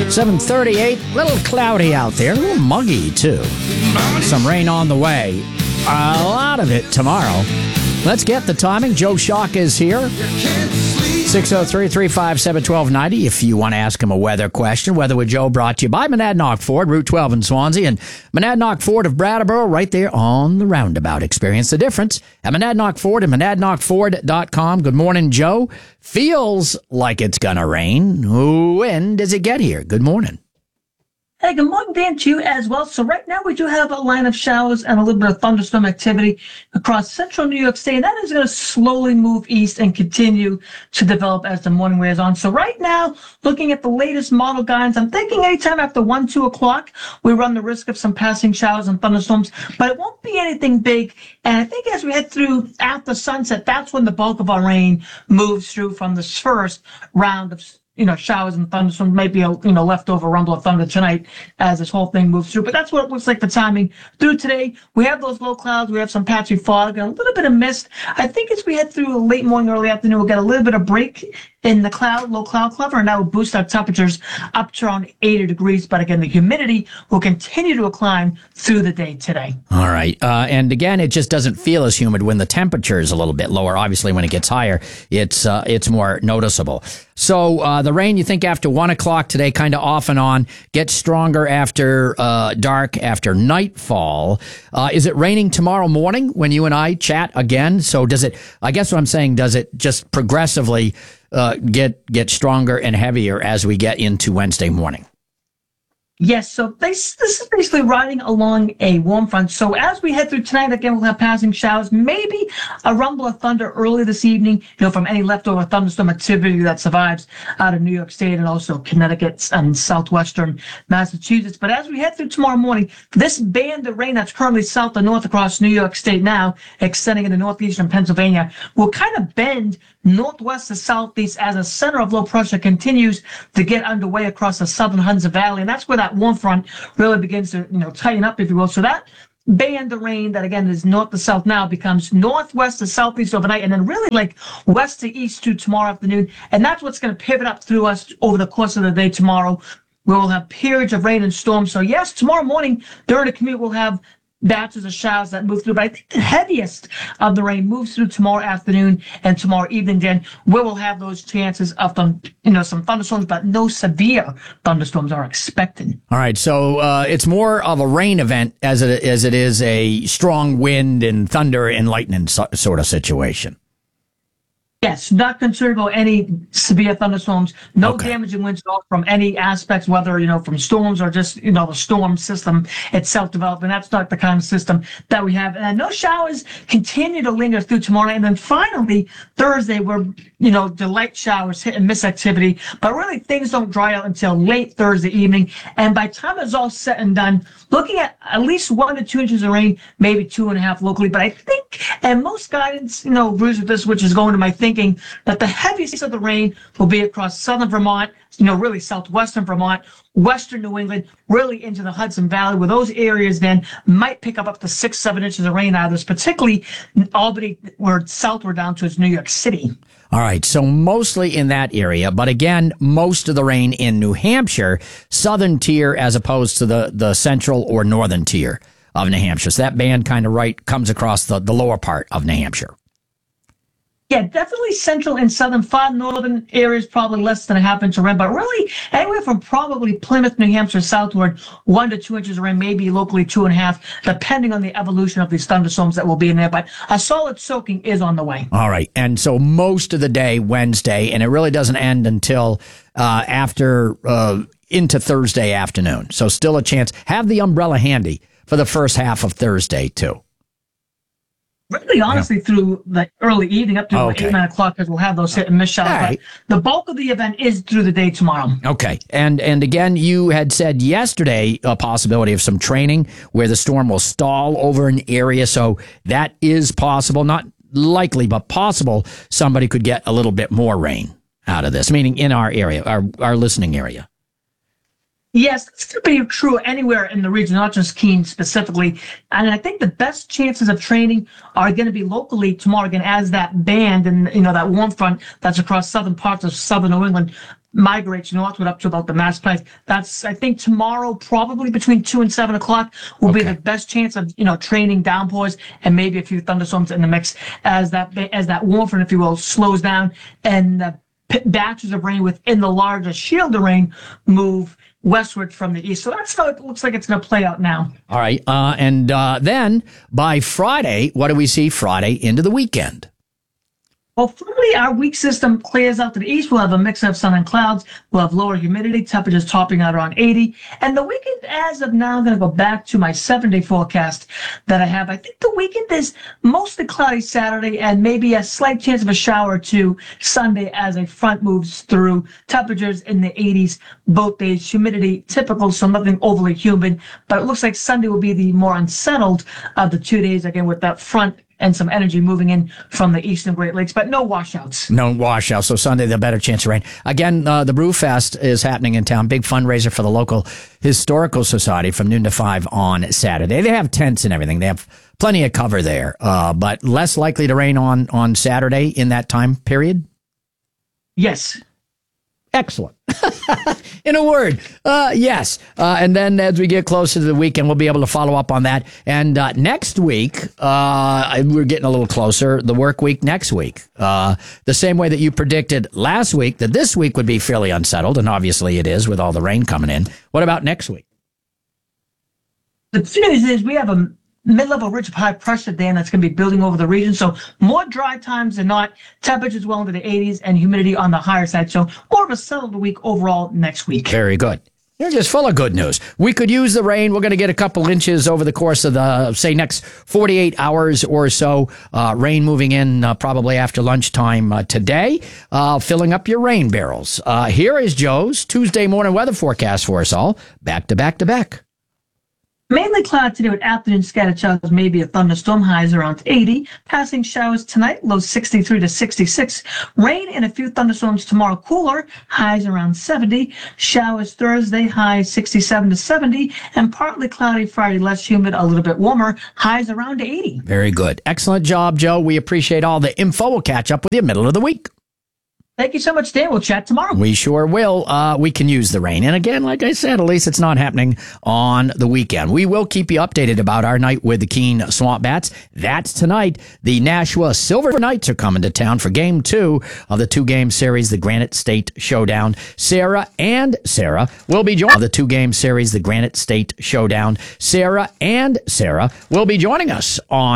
7:38, little cloudy out there, a little muggy too. Some rain on the way. A lot of it tomorrow. Let's get the timing. Joe Shock is here. 603-357-1290 if you want to ask him a weather question. Weather with Joe brought to you by Monadnock Ford, Route 12 in Swansea, and Monadnock Ford of Brattleboro right there on the roundabout. Experience the difference at Monadnock Ford and monadnockford.com. Good morning, Joe. Feels like it's going to rain. When does it get here? Good morning. Hey, good morning, Dan, to you as well. So right now we do have a line of showers and a little bit of thunderstorm activity across central New York State. And that is going to slowly move east and continue to develop as the morning wears on. So right now, looking at the latest model guidance, I'm thinking anytime after 1, 2 o'clock, we run the risk of some passing showers and thunderstorms, but it won't be anything big. And I think as we head through after sunset, that's when the bulk of our rain moves through from this first round of showers and thunderstorms, maybe a leftover rumble of thunder tonight as this whole thing moves through. But that's what it looks like the timing through today. We have those low clouds. We have some patchy fog and a little bit of mist. I think as we head through late morning, early afternoon, we'll get a little bit of break in the low cloud cover, and that will boost our temperatures up to around 80 degrees. But again, the humidity will continue to climb through the day today. All right. And again, it just doesn't feel as humid when the temperature is a little bit lower. Obviously, when it gets higher, it's more noticeable. So the rain, you think after 1 o'clock today, kind of off and on, gets stronger after dark, after nightfall. Is it raining tomorrow morning when you and I chat again? So does it, I guess what I'm saying, does it just progressively get stronger and heavier as we get into Wednesday morning? Yes, so this is basically riding along a warm front. So as we head through tonight, again, we'll have passing showers, maybe a rumble of thunder early this evening, from any leftover thunderstorm activity that survives out of New York State and also Connecticut and southwestern Massachusetts. But as we head through tomorrow morning, this band of rain that's currently south and north across New York State now, extending into northeastern Pennsylvania, will kind of bend northwest to southeast as a center of low pressure continues to get underway across the southern Hudson Valley. And that's where that warm front really begins to, tighten up, if you will. So that band of rain that, again, is north to south now becomes northwest to southeast overnight, and then really like west to east to tomorrow afternoon. And that's what's going to pivot up through us over the course of the day tomorrow. We will have periods of rain and storms. So yes, tomorrow morning during the commute, we'll have batches of showers that move through, but I think the heaviest of the rain moves through tomorrow afternoon and tomorrow evening. Then we will have those chances of some thunderstorms, but no severe thunderstorms are expected. All right, so it's more of a rain event as it is a strong wind and thunder and lightning sort of situation. Yes, not concerned about any severe thunderstorms. No damaging winds at all from any aspects, whether, from storms or just, the storm system itself developing. That's not the kind of system that we have. And no showers continue to linger through tomorrow. And then finally, Thursday, we're, the light showers, hit and miss activity. But really, things don't dry out until late Thursday evening. And by the time it's all said and done, looking at least 1 to 2 inches of rain, maybe 2.5 locally. But I think, and most guidance, agrees with this, which is going to my thinking, that the heaviest of the rain will be across southern Vermont, really southwestern Vermont, western New England, really into the Hudson Valley, where those areas then might pick up to 6, 7 inches of rain out of this, particularly Albany, where southward down towards New York City. All right, so mostly in that area, but again, most of the rain in New Hampshire, southern tier as opposed to the central or northern tier of New Hampshire. So that band kind of comes across the lower part of New Hampshire. Yeah, definitely central and southern. Far northern areas, probably less than a half inch of rain, but really anywhere from probably Plymouth, New Hampshire southward, 1 to 2 inches of rain, maybe locally 2.5, depending on the evolution of these thunderstorms that will be in there. But a solid soaking is on the way. All right. And so most of the day, Wednesday, and it really doesn't end until after into Thursday afternoon. So still a chance. Have the umbrella handy for the first half of Thursday, too. Really, honestly, through the early evening up to 8, 9 o'clock, because we'll have those hit and miss showers. Right. But the bulk of the event is through the day tomorrow. Okay. And again, you had said yesterday a possibility of some training where the storm will stall over an area. So that is possible, not likely, but possible. Somebody could get a little bit more rain out of this, meaning in our area, our listening area. Yes, this could be true anywhere in the region, not just Keene specifically. And I think the best chances of training are going to be locally tomorrow, again, as that band and, that warm front that's across southern parts of southern New England migrates northward up to about the Mass Pike. That's, I think, tomorrow, probably between 2 and 7 o'clock, will be the best chance of, training downpours and maybe a few thunderstorms in the mix as that warm front, if you will, slows down and the batches of rain within the larger shield of rain move westward from the east. So that's how it looks like it's going to play out now. All right. And then by Friday, what do we see Friday into the weekend? Well, Friday, our weak system clears out to the east. We'll have a mix of sun and clouds. We'll have lower humidity, temperatures topping out around 80. And the weekend, as of now, I'm going to go back to my 7-day forecast that I have. I think the weekend is mostly cloudy Saturday and maybe a slight chance of a shower or two Sunday as a front moves through. Temperatures in the 80s both days. Humidity typical, so nothing overly humid. But it looks like Sunday will be the more unsettled of the 2 days, again, with that front and some energy moving in from the eastern Great Lakes, but no washouts. No washouts. So Sunday, the better chance of rain. Again, the Brewfest is happening in town. Big fundraiser for the local historical society from noon to 5 on Saturday. They have tents and everything. They have plenty of cover there, but less likely to rain on Saturday in that time period? Yes. Excellent. In a word, yes. And then as we get closer to the weekend, we'll be able to follow up on that. And next week, we're getting a little closer, the work week next week. The same way that you predicted last week that this week would be fairly unsettled, and obviously it is with all the rain coming in. What about next week? The good news is we have a mid-level ridge of high pressure dam that's going to be building over the region. So more dry times than not, temperatures well into the 80s and humidity on the higher side. So more of a settled week overall next week. Very good. You're just full of good news. We could use the rain. We're going to get a couple inches over the course of the, say, next 48 hours or so. Rain moving in probably after lunchtime today, filling up your rain barrels. Here is Joe's Tuesday morning weather forecast for us all. Back to back to back. Mainly cloudy today with afternoon scattered showers, maybe a thunderstorm, highs around 80. Passing showers tonight, lows 63 to 66. Rain and a few thunderstorms tomorrow, cooler, highs around 70. Showers Thursday, highs 67 to 70. And partly cloudy Friday, less humid, a little bit warmer, highs around 80. Very good. Excellent job, Joe. We appreciate all the info. We'll catch up with you middle of the week. Thank you so much, Dan. We'll chat tomorrow. We sure will. We can use the rain. And again, like I said, at least it's not happening on the weekend. We will keep you updated about our night with the Keene Swamp Bats. That's tonight. The Nashua Silver Knights are coming to town for Game 2 of the 2-game series, the Granite State Showdown. Sarah will be joining the 2-game series, the Granite State Showdown. Sarah will be joining us on